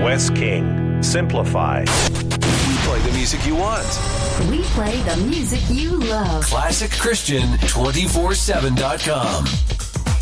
Wes King, Simplify. We play the music you want. We play the music you love. ClassicChristian247.com.